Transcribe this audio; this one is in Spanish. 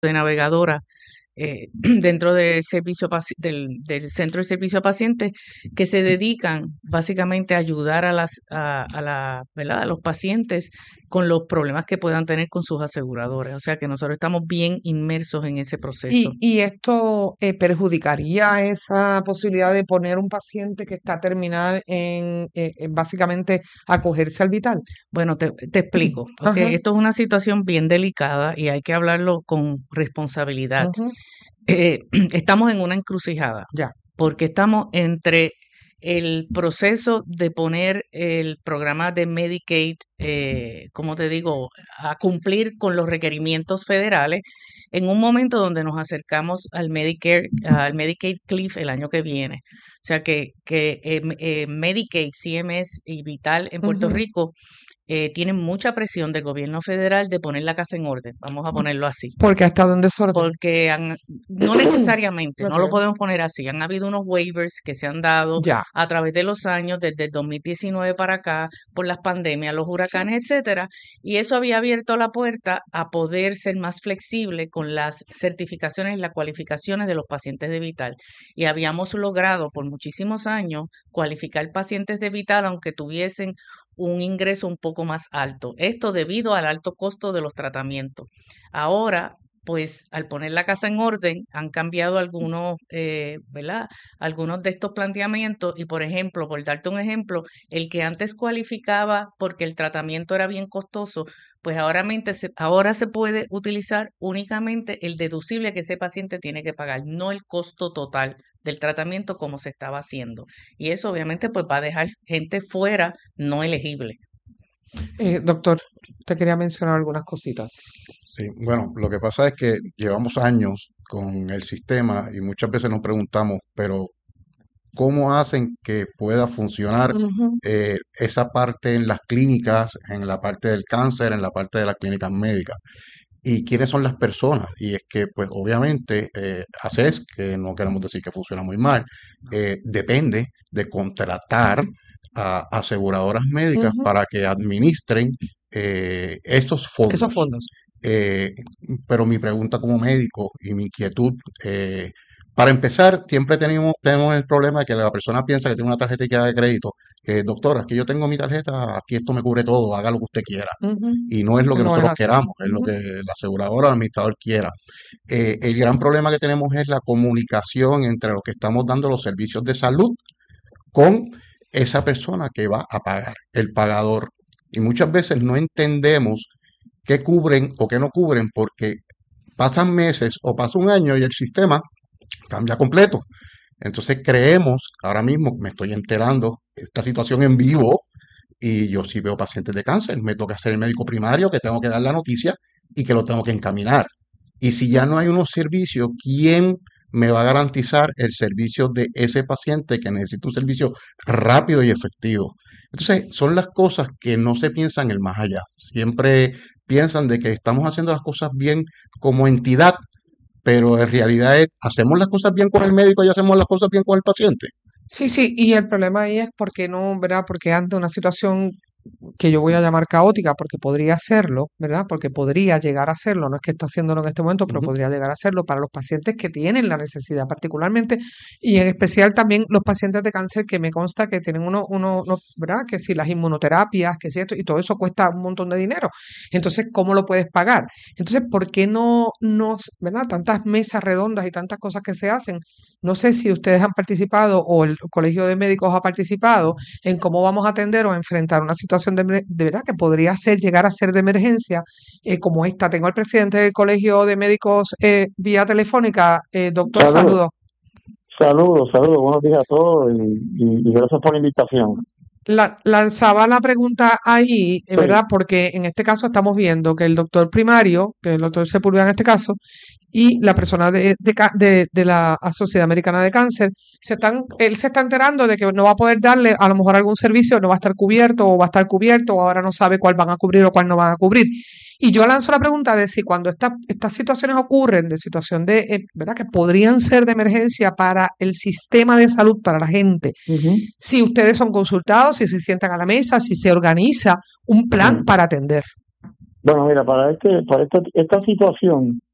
de navegadora dentro del servicio del centro de servicio a pacientes que se dedican básicamente a ayudar ¿verdad? A los pacientes con los problemas que puedan tener con sus aseguradores. O sea que nosotros estamos bien inmersos en ese proceso. Y esto perjudicaría esa posibilidad de poner un paciente que está terminal en básicamente acogerse al vital. Bueno, te explico, porque Ajá, esto es una situación bien delicada y hay que hablarlo con responsabilidad. ujú, Estamos en una encrucijada, ya. porque estamos entre el proceso de poner el programa de Medicaid, como te digo, a cumplir con los requerimientos federales en un momento donde nos acercamos al Medicaid Cliff el año que viene. O sea que Medicaid, CMS y Vital en Puerto Ujú. Rico tienen mucha presión del gobierno federal de poner la casa en orden, vamos a ponerlo así. Porque ha estado en desorden. Porque no necesariamente, no lo Ok, podemos poner así. Han habido unos waivers que se han dado ya. a través de los años, desde el 2019 para acá, por las pandemias, los huracanes, etcétera, y eso había abierto la puerta a poder ser más flexible con las certificaciones y las cualificaciones de los pacientes de Vital. Y habíamos logrado por muchísimos años cualificar pacientes de Vital aunque tuviesen un ingreso un poco más alto. Esto debido al alto costo de los tratamientos. Ahora, pues al poner la casa en orden, han cambiado algunos, ¿verdad? Algunos de estos planteamientos y, por ejemplo, por darte un ejemplo, el que antes cualificaba porque el tratamiento era bien costoso, pues ahora se puede utilizar únicamente el deducible que ese paciente tiene que pagar, no el costo total del tratamiento como se estaba haciendo. Y eso obviamente pues va a dejar gente fuera no elegible. Doctor, te quería mencionar algunas cositas. Sí, bueno, lo que pasa es que llevamos años con el sistema y muchas veces nos preguntamos, pero ¿cómo hacen que pueda funcionar Ujú. esa parte en las clínicas, en la parte del cáncer, en la parte de las clínicas médicas? ¿Y quiénes son las personas? Y es que, pues obviamente, ACES, que no queremos decir que funciona muy mal, depende de contratar a aseguradoras médicas Ujú. para que administren estos Esos fondos. fondos. Eh, pero mi pregunta como médico y mi inquietud, para empezar, siempre tenemos el problema de que la persona piensa que tiene una tarjeta de crédito, que doctora, aquí yo tengo mi tarjeta, aquí esto me cubre todo, haga lo que usted quiera. Ujú. Y no es lo que No es nosotros así. queramos, es lo Ujú. que la aseguradora o el administrador quiera. El gran problema que tenemos es la comunicación entre los que estamos dando los servicios de salud con esa persona que va a pagar, el pagador. Y muchas veces no entendemos qué cubren o qué no cubren porque pasan meses o pasa un año y el sistema cambia completo. Entonces creemos, ahora mismo me estoy enterando esta situación en vivo y yo sí veo pacientes de cáncer, me toca ser el médico primario que tengo que dar la noticia y que lo tengo que encaminar. Y si ya no hay unos servicios, ¿quién me va a garantizar el servicio de ese paciente que necesita un servicio rápido y efectivo? Entonces, son las cosas que no se piensan el más allá. Siempre piensan de que estamos haciendo las cosas bien como entidad, pero en realidad es, hacemos las cosas bien con el médico y hacemos las cosas bien con el paciente. Sí, sí, y el problema ahí es porque no, ¿verdad? Porque ante una situación que yo voy a llamar caótica, porque podría serlo, ¿verdad? Porque podría llegar a serlo, no es que está haciéndolo en este momento, pero Ujú. podría llegar a serlo para los pacientes que tienen la necesidad, particularmente, y en especial también los pacientes de cáncer que me consta que tienen ¿verdad? Que si las inmunoterapias, que si esto, y todo eso cuesta un montón de dinero. Entonces, ¿cómo lo puedes pagar? Entonces, ¿por qué ¿verdad? Tantas mesas redondas y tantas cosas que se hacen? No sé si ustedes han participado o el Colegio de Médicos ha participado en cómo vamos a atender o a enfrentar una situación de verdad que podría llegar a ser de emergencia, como esta. Tengo al presidente del Colegio de Médicos vía telefónica. Doctor, Saludos, saludo. saludos, buenos días a todos y gracias por la invitación. Lanzaba la pregunta ahí, Sí, ¿verdad? Porque en este caso estamos viendo que el doctor primario, que es el doctor Sepúlveda en este caso, y la persona de la Sociedad Americana de Cáncer, él se está enterando de que no va a poder darle a lo mejor algún servicio, no va a estar cubierto o va a estar cubierto o ahora no sabe cuál van a cubrir o cuál no van a cubrir. Y yo lanzo la pregunta de si cuando estas situaciones ocurren, de situación ¿verdad? Que podrían ser de emergencia para el sistema de salud, para la gente, ujú, si ustedes son consultados, si se sientan a la mesa, si se organiza un plan sí. para atender. Bueno, mira, para esta situación,